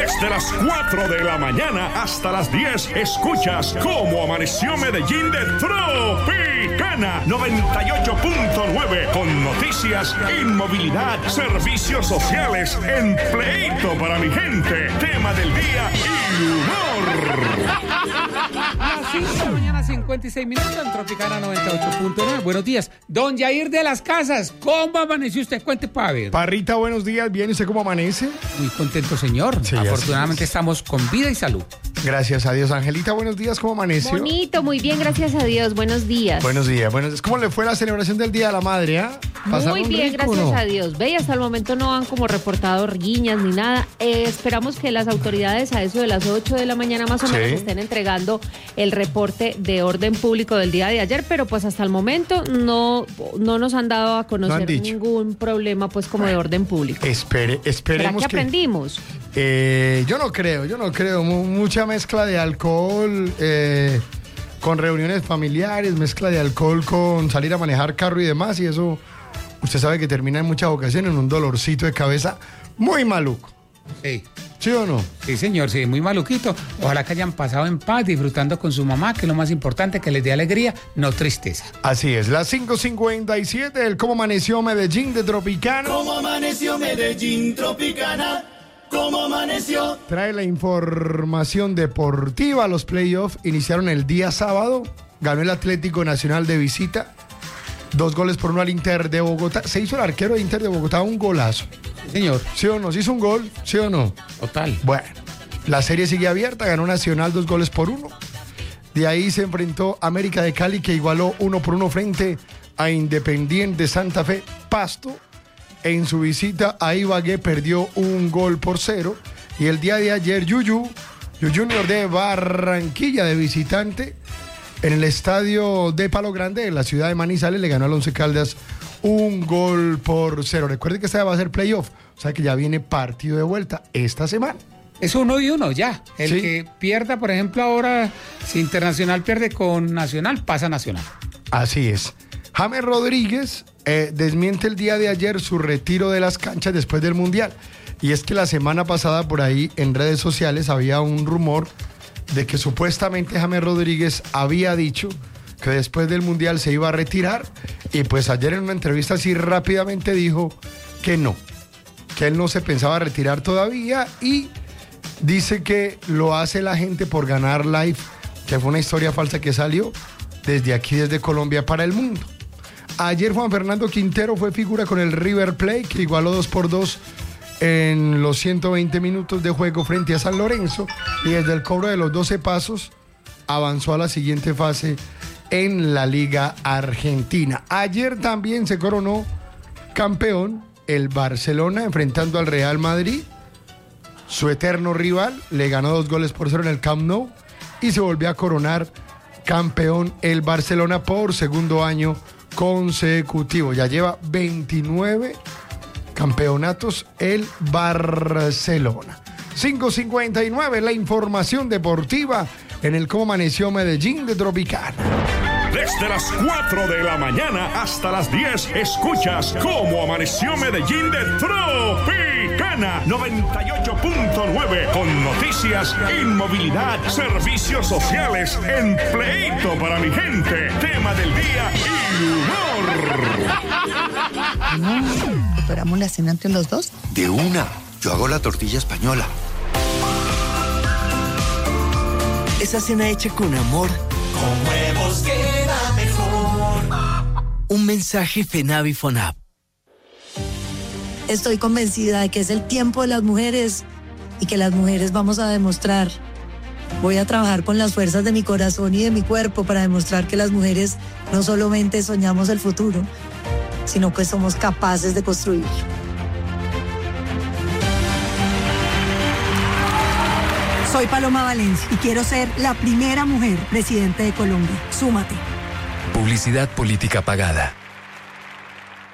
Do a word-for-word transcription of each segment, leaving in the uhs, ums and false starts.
Desde las cuatro de la mañana hasta las diez, escuchas Cómo Amaneció Medellín de Tropicana noventa y ocho punto nueve, con noticias, inmovilidad, servicios sociales, empleito para mi gente, tema del día y humor. Las cinco de la mañana, cincuenta y seis minutos en Tropicana noventa y ocho punto nueve. Buenos días. Don Yair de las Casas, ¿cómo amaneció usted? Cuente para ver. Parrita, buenos días. ¿Bien? ¿Y usted cómo amanece? Muy contento, señor. Sí, afortunadamente estamos con vida y salud. Gracias a Dios. Angelita, buenos días. ¿Cómo amaneció? Bonito, muy bien, gracias a Dios. Buenos días. Buenos días. Buenos días. ¿Cómo le fue la celebración del Día de la Madre? ¿Ah? Muy bien, rico, gracias ¿no? a Dios. Ve, hasta el momento no han como reportado riñas ni nada. Eh, esperamos que las autoridades a eso de las ocho de la mañana más o Sí. menos estén entregando el reporte de orden público del día de ayer, pero pues hasta el momento no, no nos han dado a No conocer han dicho. ningún problema pues como de orden público. Espere, ¿Será esperemos que que... aprendimos? Eh, yo no creo, yo no creo. Mu- mucha mezcla de alcohol eh, con reuniones familiares, mezcla de alcohol con salir a manejar carro y demás, y eso usted sabe que termina en muchas ocasiones en un dolorcito de cabeza muy maluco. Sí. ¿Sí o no? Sí, señor, sí, muy maluquito. Ojalá que hayan pasado en paz, disfrutando con su mamá, que es lo más importante, que les dé alegría, no tristeza. Así es, las cinco cincuenta y siete, el Cómo Amaneció Medellín de Tropicana. ¿Cómo amaneció Medellín Tropicana? ¿Cómo amaneció? Trae la información deportiva. Los playoffs iniciaron el día sábado. Ganó el Atlético Nacional de visita. Dos goles por uno al Inter de Bogotá. Se hizo el arquero de Inter de Bogotá un golazo. Sí, señor, ¿Sí o no? ¿Se hizo un gol? ¿Sí o no? total. Bueno, la serie sigue abierta. Ganó Nacional dos goles por uno. De ahí se enfrentó América de Cali, que igualó uno por uno frente a Independiente Santa Fe Pasto. En su visita a Ibagué perdió un gol por cero. Y el día de ayer, Yuyu, Yuyu Junior de Barranquilla, de visitante, en el estadio de Palo Grande, en la ciudad de Manizales, le ganó al Once Caldas un gol por cero. Recuerden que esta va a ser playoff, o sea que ya viene partido de vuelta esta semana. Es uno y uno ya. El Sí. que pierda, por ejemplo, ahora, si Internacional pierde con Nacional, pasa Nacional. Así es. James Rodríguez eh, desmiente el día de ayer su retiro de las canchas después del Mundial. Y es que la semana pasada por ahí en redes sociales había un rumor de que supuestamente James Rodríguez había dicho que después del Mundial se iba a retirar. Y pues ayer en una entrevista así rápidamente dijo que no, que él no se pensaba retirar todavía, y dice que lo hace la gente por ganar live, que fue una historia falsa que salió desde aquí, desde Colombia para el mundo. Ayer Juan Fernando Quintero fue figura con el River Plate, que igualó dos por dos en los ciento veinte minutos de juego frente a San Lorenzo, y desde el cobro de los doce pasos avanzó a la siguiente fase en la Liga Argentina. Ayer también se coronó campeón el Barcelona, enfrentando al Real Madrid. Su eterno rival le ganó dos goles por cero en el Camp Nou y se volvió a coronar campeón el Barcelona por segundo año consecutivo. Ya lleva veintinueve campeonatos el Barcelona. cinco cincuenta y nueve, la información deportiva en el Cómo Amaneció Medellín de Tropicana. Desde las cuatro de la mañana hasta las diez, escuchas Cómo Amaneció Medellín de Tropicana noventa y ocho punto nueve, con noticias, inmovilidad, servicios sociales, empleito para mi gente, tema del día y humor. ¿Preparamos la cena entre los dos? De una. Yo hago la tortilla española. Esa cena hecha con amor. Con huevos queda mejor. Un mensaje FENAVI FONAP. Estoy convencida de que es el tiempo de las mujeres y que las mujeres vamos a demostrar. Voy a trabajar con las fuerzas de mi corazón y de mi cuerpo para demostrar que las mujeres no solamente soñamos el futuro, sino que somos capaces de construirlo. Soy Paloma Valencia y quiero ser la primera mujer presidente de Colombia. Súmate. Publicidad política pagada.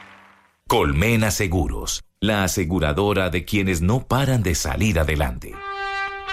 Colmena Seguros, la aseguradora de quienes no paran de salir adelante.